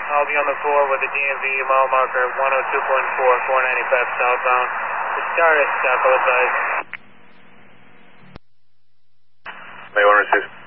I'll be on the 4 with the DMV mile marker 102.4, 495 southbound. The Star is stop, advised. May 106.